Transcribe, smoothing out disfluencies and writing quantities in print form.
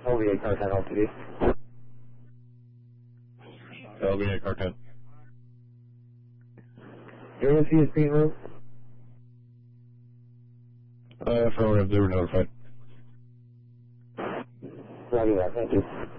LVA car 10 LTD. LVA car 10. AFC is being moved? Affirmative, they were notified. Roger that, thank you.